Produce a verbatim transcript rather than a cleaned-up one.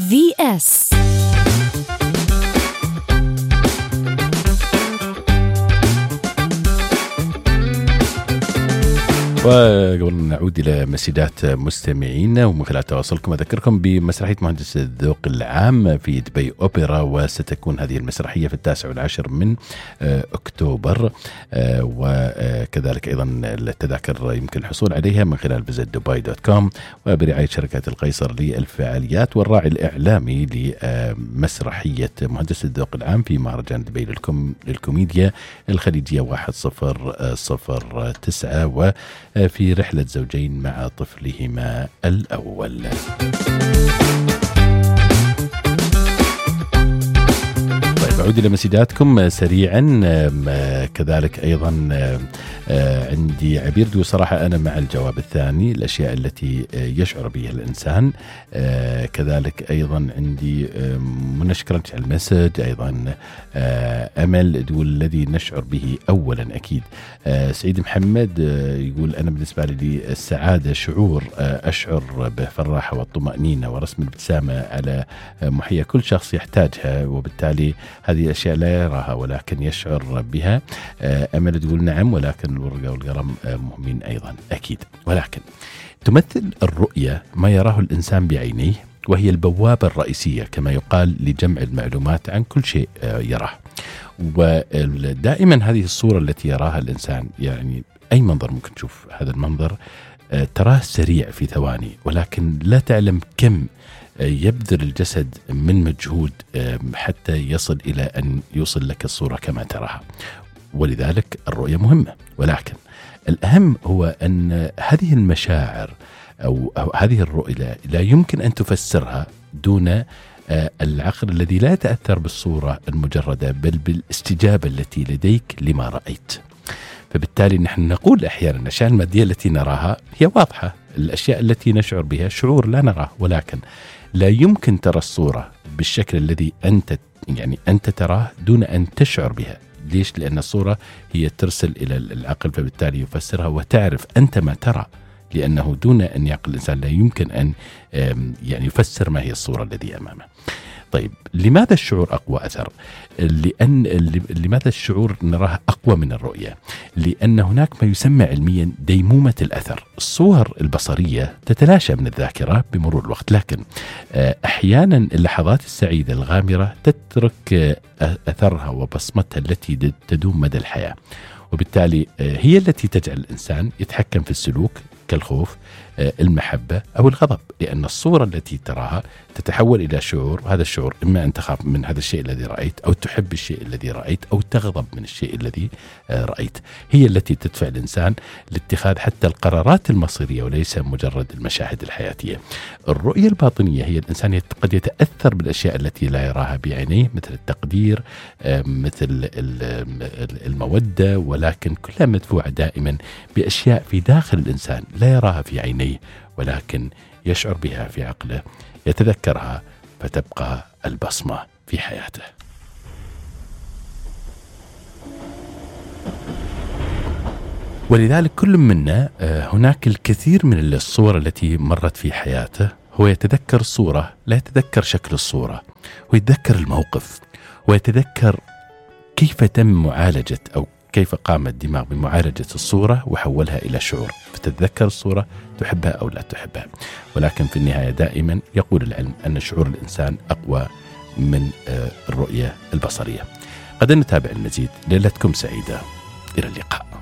في اس وقبل أن نعود إلى مسيدات مستمعينا ومن خلال تواصلكم أذكركم بمسرحية مهندس الذوق العام في دبي أوبرا، وستكون هذه المسرحية في التاسع والعاشر من أكتوبر، وكذلك أيضا التذاكر يمكن الحصول عليها من خلال فيزيت دبي دوت كوم وبرعاية شركة القيصر للفعاليات والراعي الإعلامي لمسرحية مهندس الذوق العام في مهرجان دبي للكوميديا الخليجية واحد صفر صفر تسعة و في رحلة زوجين مع طفلهما الأول. طيب أعود إلى مسيداتكم سريعا. كذلك أيضا عندي عبير دو صراحة أنا مع الجواب الثاني، الأشياء التي يشعر بها الإنسان. كذلك أيضا عندي منشكرا على المسج أيضا. أمل دول الذي نشعر به أولا أكيد. سعيد محمد يقول أنا بالنسبة لي السعادة شعور أشعر بالراحة والطمأنينة ورسم الابتسامة على محيا كل شخص يحتاجها، وبالتالي هذه الأشياء لا يراها ولكن يشعر بها. أمل تقول نعم، ولكن الورقة والقلم مهمين أيضا أكيد. ولكن تمثل الرؤية ما يراه الإنسان بعينيه، وهي البوابة الرئيسية كما يقال لجمع المعلومات عن كل شيء يراه. ودائما هذه الصورة التي يراها الإنسان، يعني أي منظر ممكن تشوف هذا المنظر تراه سريع في ثواني، ولكن لا تعلم كم يبذل الجسد من مجهود حتى يصل إلى أن يوصل لك الصورة كما تراها. ولذلك الرؤية مهمة، ولكن الأهم هو أن هذه المشاعر أو, أو هذه الرؤية لا يمكن أن تفسرها دون العقل الذي لا يتأثر بالصورة المجردة بل بالاستجابة التي لديك لما رأيت. فبالتالي نحن نقول أحيانا الأشياء المادية التي نراها هي واضحة، الأشياء التي نشعر بها شعور لا نراه، ولكن لا يمكن ترى الصورة بالشكل الذي أنت يعني أنت تراه دون أن تشعر بها. ليش؟ لأن الصورة هي ترسل إلى العقل، فبالتالي يفسرها وتعرف أنت ما ترى، لأنه دون أن يعقل الإنسان لا يمكن أن يعني يفسر ما هي الصورة الذي أمامه. طيب لماذا الشعور أقوى أثر؟ لأن لماذا الشعور نراه أقوى من الرؤية؟ لأن هناك ما يسمى علميا ديمومة الأثر. الصور البصرية تتلاشى من الذاكرة بمرور الوقت، لكن أحيانا اللحظات السعيدة الغامرة تترك أثرها وبصمتها التي تدوم مدى الحياة، وبالتالي هي التي تجعل الإنسان يتحكم في السلوك كالخوف، المحبة أو الغضب، لأن الصورة التي تراها تتحول إلى شعور، وهذا الشعور إما أن تخاف من هذا الشيء الذي رأيت أو تحب الشيء الذي رأيت أو تغضب من الشيء الذي رأيت. هي التي تدفع الإنسان لاتخاذ حتى القرارات المصيرية وليس مجرد المشاهد الحياتية. الرؤية الباطنية هي الإنسان قد يتأثر بالأشياء التي لا يراها بعينيه، مثل التقدير، مثل المودة، ولكن كلها مدفوعة دائما بأشياء في داخل الإنسان لا يراها في عينيه ولكن يشعر بها في عقله، يتذكرها فتبقى البصمة في حياته. ولذلك كل منا هناك الكثير من الصور التي مرت في حياته، هو يتذكر الصورة لا يتذكر شكل الصورة، ويتذكر الموقف ويتذكر كيف تم معالجة أو كيف قام الدماغ بمعالجة الصورة وحولها إلى شعور، فتتذكر الصورة تحبها أو لا تحبها. ولكن في النهاية دائما يقول العلم أن شعور الإنسان أقوى من الرؤية البصرية. قد نتابع المزيد. ليلتكم سعيدة، إلى اللقاء.